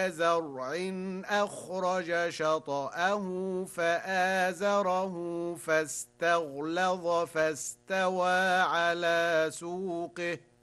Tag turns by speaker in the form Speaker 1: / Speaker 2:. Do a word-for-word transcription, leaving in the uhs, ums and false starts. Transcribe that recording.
Speaker 1: كزرع أخرج شطأه فآزره فاستغلظ فاستوى على سوقه